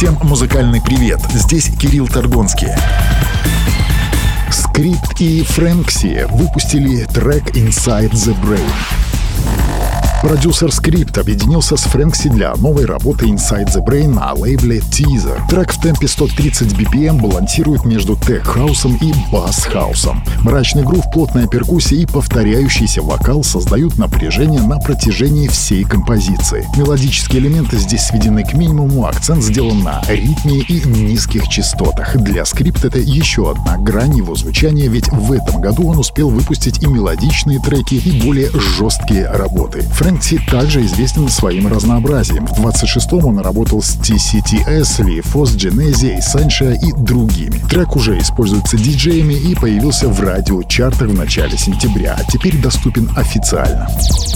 Всем музыкальный привет, здесь Кирилл Торгонский. Скрипт и Фрэнкси выпустили трек Inside the Brain. Продюсер Скрипт объединился с Фрэнкси для новой работы Inside the Brain на лейбле Teaser. Трек в темпе 130 BPM балансирует между тех-хаусом и бас-хаусом. Мрачный грув, плотная перкуссия и повторяющийся вокал создают напряжение на протяжении всей композиции. Мелодические элементы здесь сведены к минимуму, акцент сделан на ритме и низких частотах. Для Скрипт это еще одна грань его звучания, ведь в этом году он успел выпустить и мелодичные треки, и более жесткие работы. Фрэнкси также известен своим разнообразием. В 26-м он работал с TCTS, Lee Foss, Genesis, Essential и другими. Трек уже используется диджеями и появился в радиочартах в начале сентября, а теперь доступен официально.